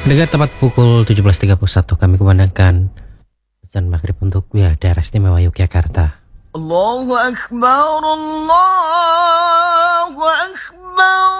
Dengar tepat pukul 17.31 kami kumandangkan azan maghrib untuk daerah istimewa Yogyakarta. Allahu Akbar, Allah